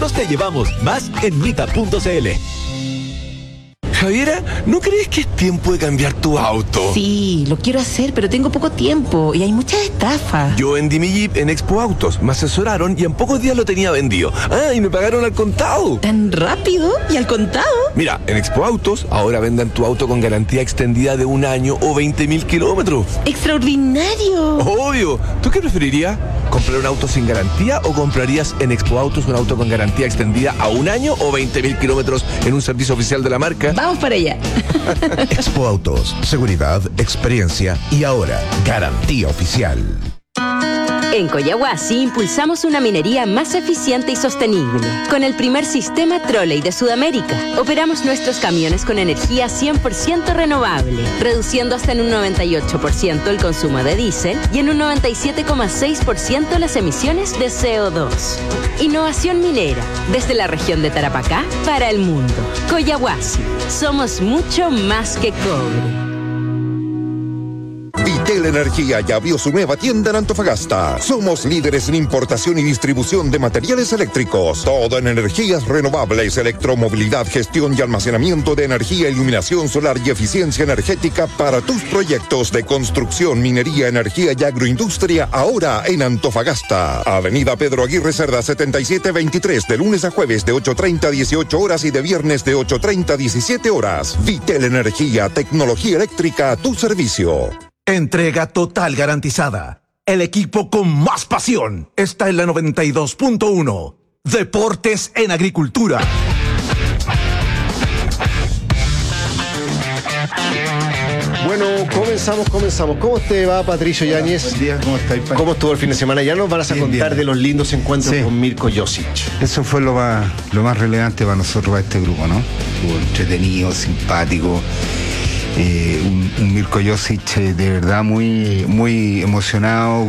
nosotros te llevamos. Más en mita.cl. Javiera, ¿no crees que es tiempo de cambiar tu auto? Sí, lo quiero hacer, pero tengo poco tiempo y hay muchas estafas. Yo vendí mi Jeep en Expo Autos, me asesoraron y en pocos días lo tenía vendido. Y me pagaron al contado. ¿Tan rápido? ¿Y al contado? Mira, en Expo Autos ahora venden tu auto con garantía extendida de 1 año o 20.000 kilómetros. ¡Extraordinario! Obvio. ¿Tú qué preferirías? ¿Comprar un auto sin garantía o comprarías en Expo Autos un auto con garantía extendida a 1 año o 20.000 kilómetros en un servicio oficial de la marca? Vamos para allá. Expo Autos, seguridad, experiencia y ahora garantía oficial. En Collahuasi impulsamos una minería más eficiente y sostenible. Con el primer sistema Trolley de Sudamérica, operamos nuestros camiones con energía 100% renovable, reduciendo hasta en un 98% el consumo de diésel y en un 97,6% las emisiones de CO2. Innovación minera, desde la región de Tarapacá para el mundo. Collahuasi, somos mucho más que cobre. Vitel Energía ya abrió su nueva tienda en Antofagasta. Somos líderes en importación y distribución de materiales eléctricos. Todo en energías renovables, electromovilidad, gestión y almacenamiento de energía, iluminación solar y eficiencia energética para tus proyectos de construcción, minería, energía y agroindustria ahora en Antofagasta. Avenida Pedro Aguirre Cerda 7723, de lunes a jueves de 8:30 a 18 horas y de viernes de 8:30 a 17 horas. Vitel Energía, tecnología eléctrica a tu servicio. Entrega total garantizada. El equipo con más pasión está en la 92.1. Deportes en Agricultura. Bueno, comenzamos. ¿Cómo te va, Patricio Yáñez? Buen día, ¿cómo estáis? ¿Cómo estuvo el fin de semana? Ya nos vas a contar de los lindos encuentros con Mirko Josic. Eso fue lo más relevante para nosotros, para este grupo, ¿no? Estuvo entretenido, simpático. Un Mirko Josic de verdad muy emocionado.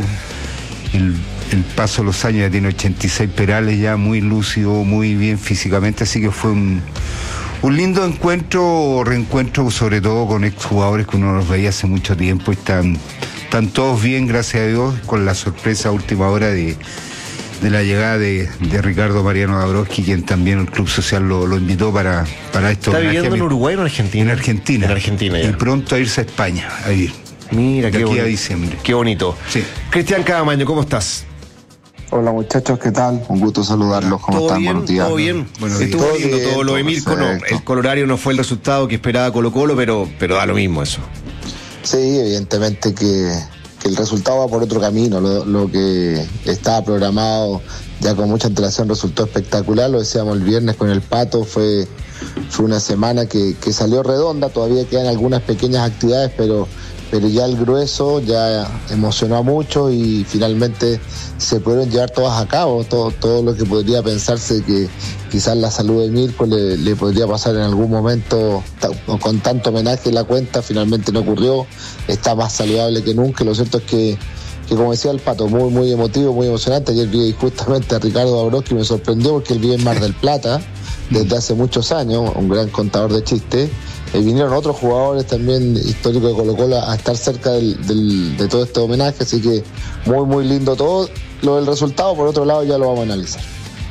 El paso de los años, ya tiene 86 perales, ya muy lúcido, muy bien físicamente, así que fue un lindo reencuentro, sobre todo con exjugadores que uno los veía hace mucho tiempo y están todos bien, gracias a Dios, con la sorpresa a última hora de la llegada de Ricardo Mariano Dabrowski, quien también el Club Social lo invitó para esto. ¿Está viviendo en Uruguay o en Argentina? En Argentina. En Argentina, ya. Y pronto a irse a España, a vivir. Mira, de aquí a diciembre. Qué bonito. Sí. Cristian Cadamaño, ¿cómo estás? Hola muchachos, ¿qué tal? Un gusto saludarlos. ¿Cómo están? Buenos días. Todo bien. Estuvo lindo todo lo de Mirko, no. El colorario no fue el resultado que esperaba Colo-Colo, pero da lo mismo eso. Sí, evidentemente que el resultado va por otro camino. Lo que estaba programado ya con mucha antelación resultó espectacular. Lo decíamos el viernes con el Pato, fue una semana que salió redonda. Todavía quedan algunas pequeñas actividades, pero ya el grueso ya emocionó a muchos y finalmente se pudieron llevar todas a cabo. Todo lo que podría pensarse que quizás la salud de Mirko le podría pasar en algún momento con tanto homenaje en la cuenta, finalmente no ocurrió. Está más saludable que nunca. Lo cierto es que como decía el Pato, muy emotivo, muy emocionante. Ayer vi justamente a Ricardo Dabrowski, me sorprendió porque él vive en Mar del Plata desde hace muchos años, un gran contador de chistes. Vinieron otros jugadores también históricos de Colo-Colo a estar cerca de todo este homenaje, así que muy lindo todo. Lo del resultado, por otro lado, ya lo vamos a analizar.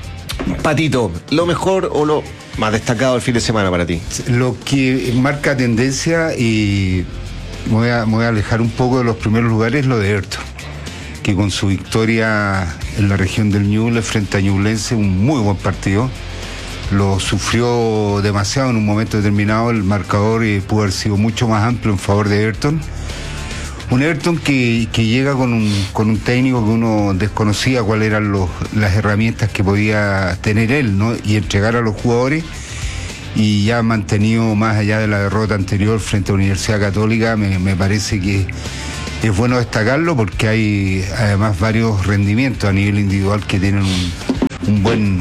Patito, ¿lo mejor o lo más destacado del fin de semana para ti? Lo que marca tendencia, y me voy a alejar un poco de los primeros lugares, lo de Ayrton, que con su victoria en la región del Ñuble frente a Ñublense, un muy buen partido. Lo sufrió demasiado en un momento determinado, el marcador pudo haber sido mucho más amplio en favor de Everton. Un Everton que llega con un técnico que uno desconocía cuáles eran las herramientas que podía tener él, ¿no? Y entregar a los jugadores, y ya mantenido más allá de la derrota anterior frente a la Universidad Católica. Me parece que es bueno destacarlo porque hay además varios rendimientos a nivel individual que tienen un buen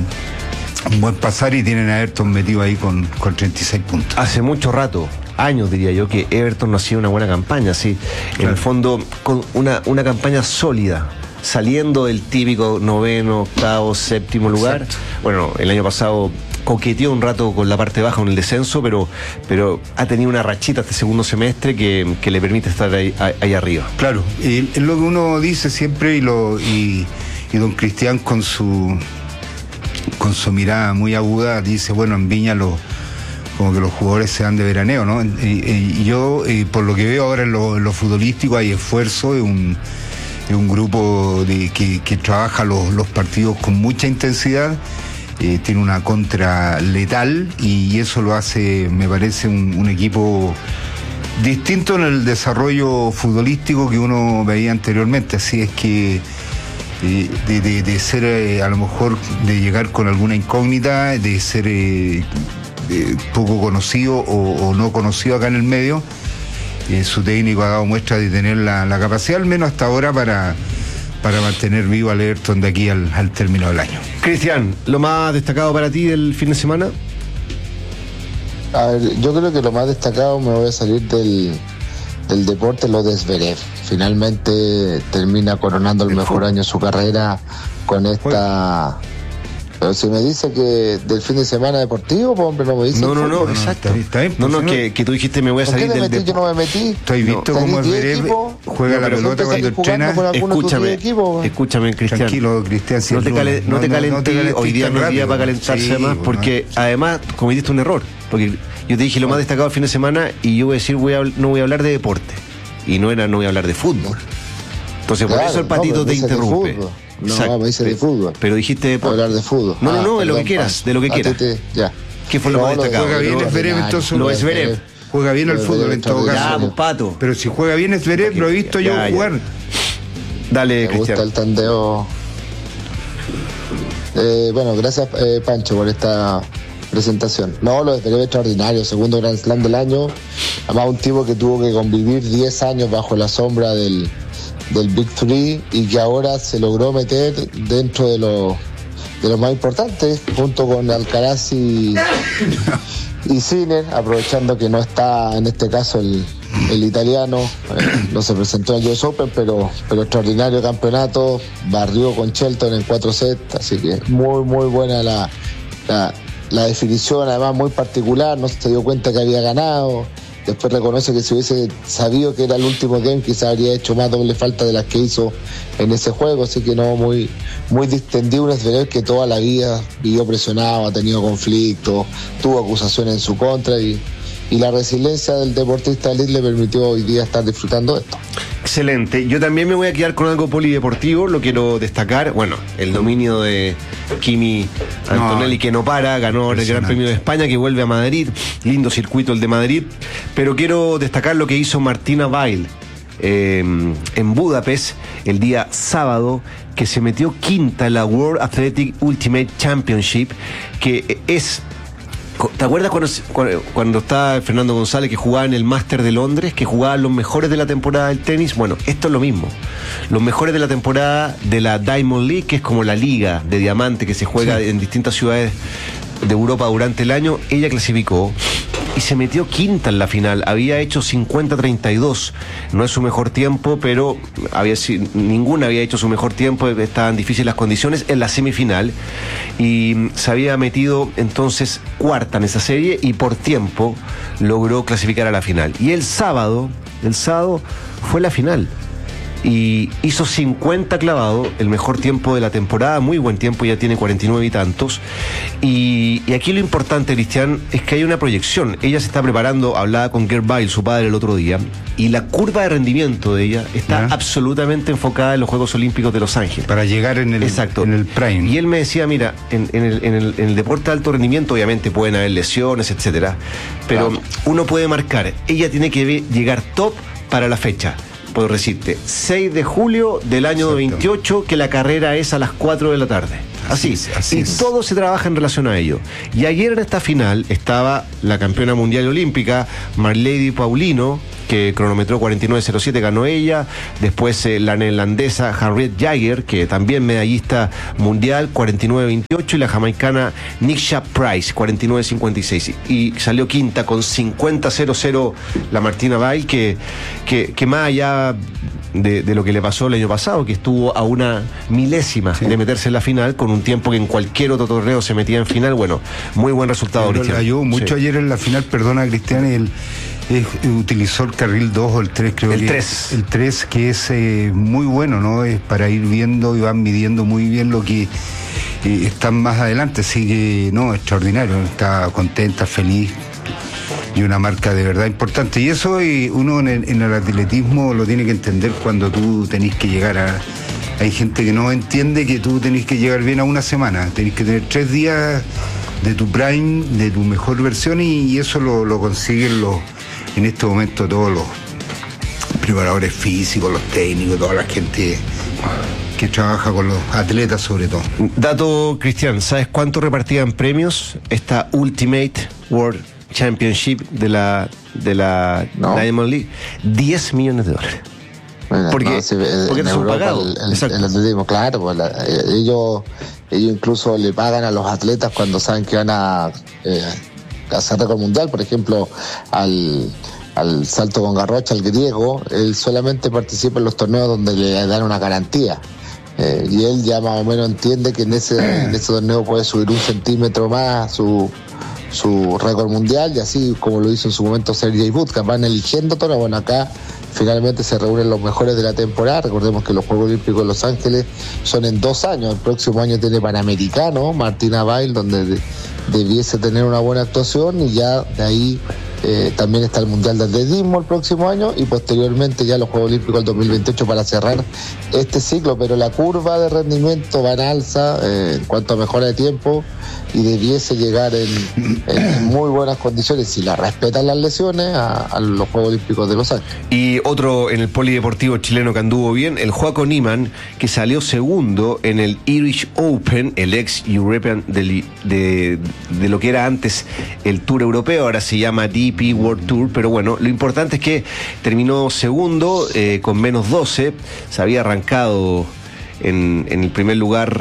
pasar, y tienen a Everton metido ahí con 36 puntos. Hace mucho rato, años diría yo, que Everton no hacía una buena campaña, sí. Claro. En el fondo, con una campaña sólida, saliendo del típico 9º, 8º, 7º lugar. Exacto. Bueno, el año pasado coqueteó un rato con la parte baja en el descenso, pero ha tenido una rachita este segundo semestre que le permite estar ahí arriba. Claro, es lo que uno dice siempre, y don Cristian con su con su mirada muy aguda, dice, bueno, en Viña como que los jugadores se dan de veraneo, ¿no? Y yo, por lo que veo ahora en lo futbolístico, hay esfuerzo, es un grupo que trabaja los partidos con mucha intensidad, tiene una contra letal y eso lo hace, me parece, un equipo distinto en el desarrollo futbolístico que uno veía anteriormente. Así es que de ser a lo mejor de llegar con alguna incógnita, de ser poco conocido o no conocido acá en el medio, su técnico ha dado muestra de tener la capacidad, al menos hasta ahora, para mantener vivo al Everton de aquí al término del año. Cristian, ¿lo más destacado para ti del fin de semana? A ver, yo creo que lo más destacado, me voy a salir del deporte, lo de Zverev. Finalmente termina coronando el mejor año de su carrera con esta... Pero si me dice que del fin de semana deportivo, pues hombre, no me dice. No, exacto. Está bien, no, que tú dijiste me voy a salir del deporte. Yo no me metí. ¿Tú has visto cómo Zverev juega la pelota cuando entrena? Escúchame, Cristian. Tranquilo, Cristian. No te calentí, hoy día no es día para calentarse más, porque además cometiste un error. Porque yo te dije lo más destacado del fin de semana y yo voy a decir no voy a hablar de deporte. Y no voy a hablar de fútbol. Entonces por eso el Patito te interrumpe. No, me dice de fútbol. Pero dijiste deporte. Hablar de fútbol. No, de lo que quieras, de lo que quieras. Ya. ¿Qué fue lo más destacado? Juega bien Zverev, entonces. Lo es Zverev. Juega bien al fútbol en todo caso. Ya, pues, Pato. Pero si juega bien Zverev, lo he visto yo jugar. Dale, me Cristian. gusta el tandeo. Bueno, gracias Pancho por esta presentación. No, lo de Zverev extraordinario, segundo Grand Slam del año. Además un tipo que tuvo que convivir 10 años bajo la sombra del Big Three y que ahora se logró meter dentro de lo más importante, junto con Alcaraz y Sinner, aprovechando que no está en este caso el italiano, no se presentó en el US Open, pero extraordinario campeonato, barrió con Shelton en 4 sets, así que muy buena la definición, además muy particular, no se dio cuenta que había ganado. Después reconoce que si hubiese sabido que era el último game, quizás habría hecho más doble falta de las que hizo en ese juego. Así que no, muy distendido, un Zverev que toda la vida vivió presionado, ha tenido conflictos, tuvo acusaciones en su contra y la resiliencia del deportista elite le permitió hoy día estar disfrutando de esto. Excelente. Yo también me voy a quedar con algo polideportivo, lo quiero destacar. Bueno, el dominio de Kimi Antonelli, que no para, ganó el Gran Premio de España, que vuelve a Madrid. Lindo circuito el de Madrid. Pero quiero destacar lo que hizo Martina Weil en Budapest el día sábado, que se metió quinta en la World Athletic Ultimate Championship, que es... ¿Te acuerdas cuando estaba Fernando González, que jugaba en el Máster de Londres, que jugaban los mejores de la temporada del tenis? Bueno, esto es lo mismo. Los mejores de la temporada de la Diamond League, que es como la liga de diamante que se juega en distintas ciudades de Europa durante el año, ella clasificó y se metió quinta en la final. Había hecho 50-32. No es su mejor tiempo, pero ninguna había hecho su mejor tiempo. Estaban difíciles las condiciones en la semifinal. Y se había metido entonces cuarta en esa serie y por tiempo logró clasificar a la final. Y el sábado fue la final. Y hizo 50 clavado, el mejor tiempo de la temporada, muy buen tiempo, ya tiene 49 y tantos. Y aquí lo importante, Cristian, es que hay una proyección. Ella se está preparando, hablaba con Gerd Weil, su padre, el otro día, y la curva de rendimiento de ella está absolutamente enfocada en los Juegos Olímpicos de Los Ángeles. Para llegar en el prime. Y él me decía, mira, en el deporte de alto rendimiento obviamente pueden haber lesiones, etcétera, pero uno puede marcar, ella tiene que llegar top para la fecha. Puedo decirte, 6 de julio del año 28, que la carrera es a las 4 de la tarde. Así es. Todo se trabaja en relación a ello. Y ayer en esta final estaba la campeona mundial y olímpica, Marlady Paulino, que cronometró 49.07, ganó ella. Después la neerlandesa Henriette Jager, que también medallista mundial, 49.28. Y la jamaicana Niksha Price, 49.56. Y salió quinta con 50.00 la Martina Weil, que más allá de lo que le pasó el año pasado, que estuvo a una milésima de meterse en la final, con un tiempo que en cualquier otro torneo se metía en final. Bueno, muy buen resultado, Cristian. Le ayudó mucho ayer en la final, perdona, Cristian, utilizó el carril 2 o el 3, creo. El 3. El 3, que es muy bueno, ¿no? Es para ir viendo y van midiendo muy bien lo que están más adelante, así que no, extraordinario, está contenta, feliz y una marca de verdad importante. Y eso uno en el atletismo lo tiene que entender cuando tú tenés que llegar a... Hay gente que no entiende que tú tenés que llegar bien a una semana, tenés que tener 3 días de tu prime, de tu mejor versión, y eso lo consiguen en este momento todos los preparadores físicos, los técnicos, toda la gente que trabaja con los atletas sobre todo. Dato, Cristian, ¿sabes cuánto repartían premios esta Ultimate World Championship de la Diamond League? $10 millones. Bueno, porque en son Europa pagados. el atletismo, claro, pues ellos incluso le pagan a los atletas cuando saben que van a hacer récord mundial. Por ejemplo, al salto con garrocha, al griego, él solamente participa en los torneos donde le dan una garantía. Y él ya más o menos entiende que en ese torneo puede subir 1 centímetro más su récord mundial, y así como lo hizo en su momento Sergey Budka. Van eligiendo torneos. Bueno, acá finalmente se reúnen los mejores de la temporada. Recordemos que los Juegos Olímpicos de Los Ángeles son en 2 años. El próximo año tiene Panamericano, Martina Bail, donde debiese tener una buena actuación, y ya de ahí también está el Mundial de Atletismo el próximo año, y posteriormente ya los Juegos Olímpicos del 2028 para cerrar este ciclo. Pero la curva de rendimiento va en alza en cuanto a mejora de tiempo, y debiese llegar en muy buenas condiciones, si la respetan las lesiones, a los Juegos Olímpicos de Los Ángeles. Y otro en el polideportivo chileno que anduvo bien, el Joaco Niemann, que salió segundo en el Irish Open, el ex European de lo que era antes el Tour Europeo, ahora se llama DP World Tour, pero bueno, lo importante es que terminó segundo con menos 12, se había arrancado en el primer lugar,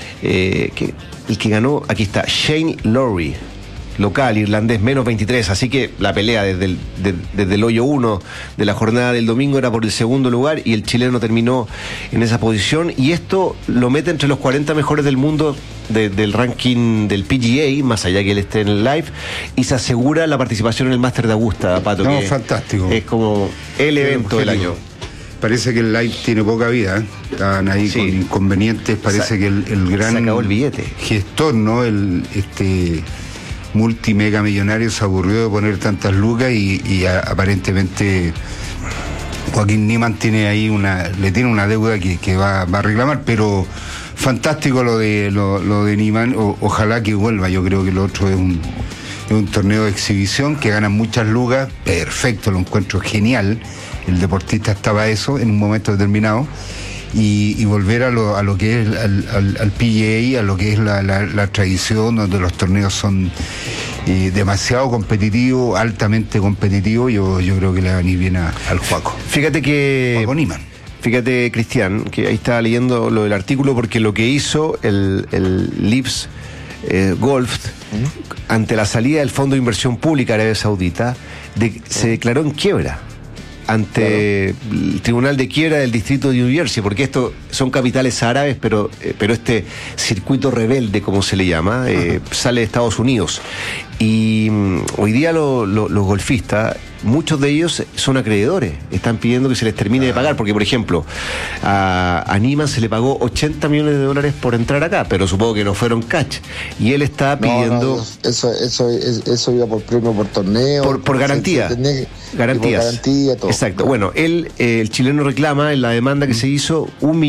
el que ganó, aquí está, Shane Lowry, local, irlandés, menos 23, así que la pelea desde el hoyo 1 de la jornada del domingo era por el segundo lugar, y el chileno terminó en esa posición, y esto lo mete entre los 40 mejores del mundo del ranking del PGA, más allá que él esté en el live, y se asegura la participación en el Máster de Augusta, Pato. No, que fantástico. Es como el evento del año. Parece que el live tiene poca vida, ¿eh? Estaban ahí con inconvenientes, parece que el gran se acabó el billete. Gestor, ¿no? Este multimega millonario se aburrió de poner tantas lucas, y aparentemente Joaquín Niemann tiene ahí le tiene una deuda que va a reclamar, pero fantástico lo de Niemann, ojalá que vuelva. Yo creo que lo otro es un torneo de exhibición que ganan muchas lucas, perfecto, lo encuentro genial. El deportista estaba eso en un momento determinado, y volver a lo que es al PGA, a lo que es la tradición, donde los torneos son demasiado competitivos, altamente competitivos. Yo creo que le va a venir bien al Joaco. Fíjate que Joaco Niemann. Fíjate, Cristian, que ahí estaba leyendo lo del artículo, porque lo que hizo el Lips Golf ante la salida del Fondo de Inversión Pública de Arabia Saudita se declaró en quiebra ante el Tribunal de Quiebra del Distrito de New Jersey, porque esto son capitales árabes, pero este circuito rebelde, como se le llama, sale de Estados Unidos. Y hoy día los golfistas, muchos de ellos son acreedores, están pidiendo que se les termine de pagar, porque por ejemplo a Niemann se le pagó $80 millones por entrar acá, pero supongo que no fueron catch, y él está pidiendo eso iba por premio, por torneo, por garantía, garantías, garantía, todo. Exacto. Bueno, el chileno reclama en la demanda que se hizo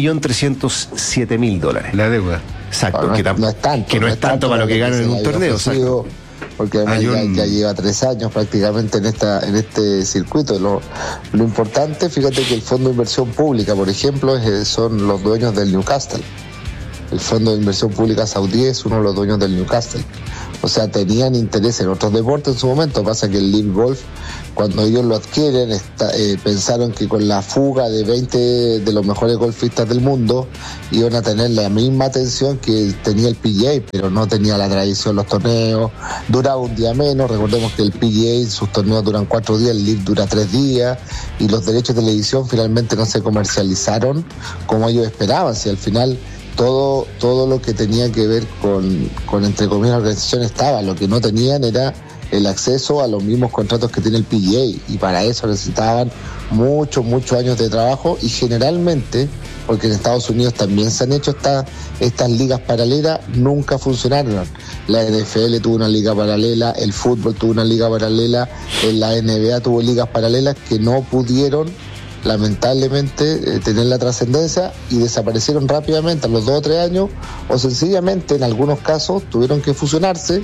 $1.307.000. La deuda. Exacto, no es tanto para lo que ganan en un torneo. Exacto. Porque además ya lleva 3 años prácticamente en este circuito. Lo importante, fíjate que el Fondo de Inversión Pública, por ejemplo, son los dueños del Newcastle. El Fondo de Inversión Pública saudí es uno de los dueños del Newcastle. O sea, tenían interés en otros deportes en su momento. Pasa que el Live Golf, cuando ellos lo adquieren, pensaron que con la fuga de 20 de los mejores golfistas del mundo iban a tener la misma atención que tenía el PGA, pero no tenía la tradición, los torneos, duraba un día menos. Recordemos que el PGA, sus torneos duran 4 días, el Live dura 3 días, y los derechos de televisión finalmente no se comercializaron como ellos esperaban. Si al final todo lo que tenía que ver con entre comillas, organización estaba. Lo que no tenían era el acceso a los mismos contratos que tiene el PGA, y para eso necesitaban muchos años de trabajo, y generalmente porque en Estados Unidos también se han hecho estas ligas paralelas, nunca funcionaron. La NFL tuvo una liga paralela, el fútbol tuvo una liga paralela, la NBA tuvo ligas paralelas que no pudieron, lamentablemente, tener la trascendencia y desaparecieron rápidamente a los 2 o 3 años, o sencillamente en algunos casos tuvieron que fusionarse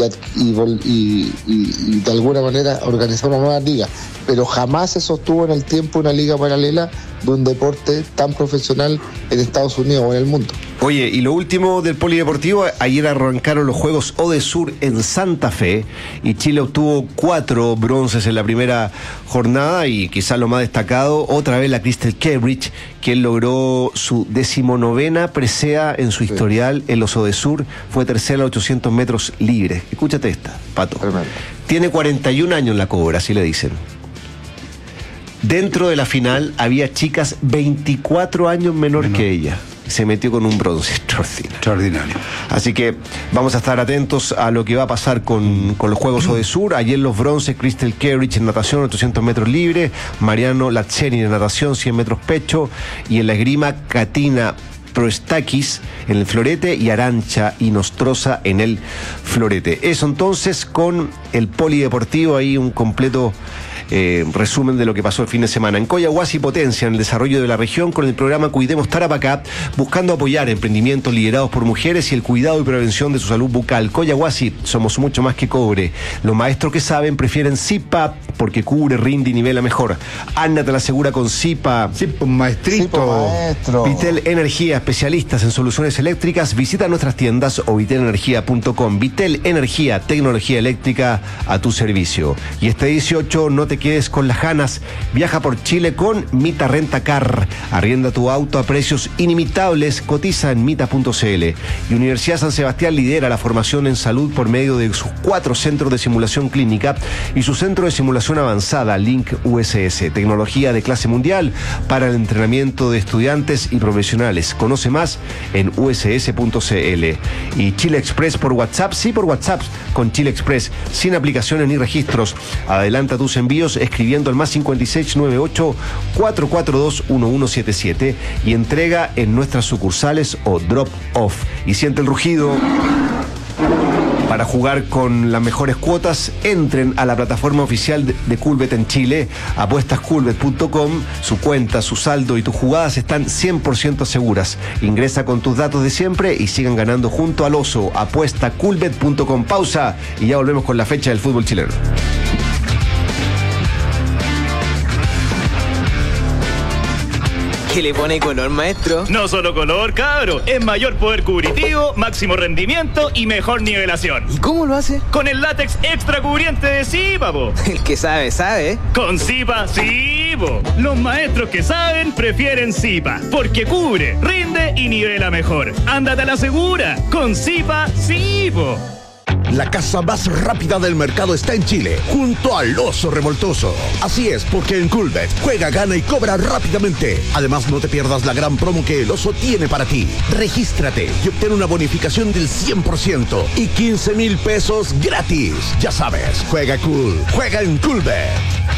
y de alguna manera organizar una nueva liga, pero jamás se sostuvo en el tiempo una liga paralela de un deporte tan profesional en Estados Unidos o en el mundo. Oye, y lo último del polideportivo, ayer arrancaron los Juegos Odesur en Santa Fe y Chile obtuvo 4 bronces en la primera jornada y quizás lo más destacado, otra vez la Crystal Cambridge, quien logró su 19ª presea en su historial en los Odesur, fue tercera a 800 metros libres. Escúchate esta, Pato. Tremendo. Tiene 41 años la cobra, así le dicen. Dentro de la final había chicas 24 años menor que ella. Se metió con un bronce extraordinario. Así que vamos a estar atentos a lo que va a pasar con los Juegos Odesur. Ayer los bronces, Crystal Cambridge en natación 800 metros libre, Mariano Lazzeni en natación 100 metros pecho, y en la esgrima Katina Proestakis en el florete y Arantxa Inostroza en el florete. Eso entonces con el polideportivo, ahí un completo resumen de lo que pasó el fin de semana. En Coyahuasi potencia en el desarrollo de la región con el programa Cuidemos Tarapacá, buscando apoyar emprendimientos liderados por mujeres y el cuidado y prevención de su salud bucal. Coyahuasi, somos mucho más que cobre. Los maestros que saben prefieren Zipa porque cubre, rinde y nivela mejor. Anda te la asegura con Zipa. Sí, pues maestrito. Vitel Energía, especialistas en soluciones eléctricas. Visita nuestras tiendas o vitelenergia.com. Vitel Energía, tecnología eléctrica a tu servicio. Y este 18 no te quedes con las ganas. Viaja por Chile con Mita Rentacar. Arrienda tu auto a precios inimitables. Cotiza en mita.cl. Y Universidad San Sebastián lidera la formación en salud por medio de sus 4 centros de simulación clínica y su centro de simulación avanzada, Link USS. Tecnología de clase mundial para el entrenamiento de estudiantes y profesionales. Conoce más en uss.cl. Y Chile Express por WhatsApp. Sí, por WhatsApp con Chile Express. Sin aplicaciones ni registros. Adelanta tus envíos escribiendo al +56 98 442 1177 y entrega en nuestras sucursales o drop off. Y siente el rugido. Para jugar con las mejores cuotas, entren a la plataforma oficial de Coolbet en Chile, apuestascoolbet.com. Su cuenta, su saldo y tus jugadas están 100% seguras. Ingresa con tus datos de siempre y sigan ganando junto al oso. Apuestacoolbet.com. Pausa y ya volvemos con la fecha del fútbol chileno. ¿Qué le pone color, maestro? No solo color, cabro. Es mayor poder cubritivo, máximo rendimiento y mejor nivelación. ¿Y cómo lo hace? Con el látex extra cubriente de Zipa, po. El que sabe, sabe. Con Zipa, sí, po. Los maestros que saben prefieren Zipa, porque cubre, rinde y nivela mejor. Ándate a la segura. Con Zipa, sí, po. La casa más rápida del mercado está en Chile, junto al Oso Revoltoso. Así es, porque en Coolbet juega, gana y cobra rápidamente. Además, no te pierdas la gran promo que el Oso tiene para ti. Regístrate y obtén una bonificación del 100% y 15,000 pesos gratis. Ya sabes, juega cool, juega en Coolbet.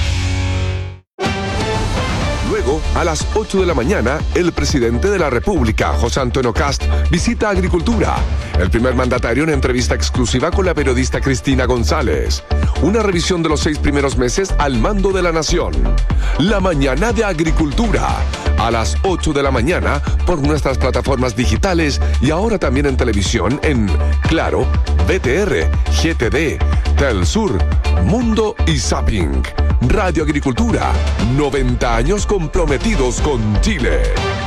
Luego, a las 8 de la mañana, el presidente de la República, José Antonio Kast, visita Agricultura. El primer mandatario en entrevista exclusiva con la periodista Cristina González. Una revisión de los 6 primeros meses al mando de la nación. La mañana de Agricultura. A las 8 de la mañana por nuestras plataformas digitales y ahora también en televisión en Claro, BTR, GTD, Telsur, Mundo y Zapping. Radio Agricultura, 90 años comprometidos con Chile.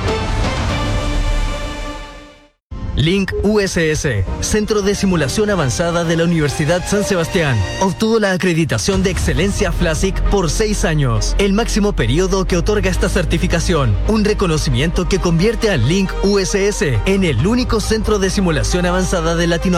Link USS, Centro de Simulación Avanzada de la Universidad San Sebastián, obtuvo la acreditación de excelencia FLASIC por 6 años, el máximo periodo que otorga esta certificación, un reconocimiento que convierte a Link USS en el único centro de simulación avanzada de Latinoamérica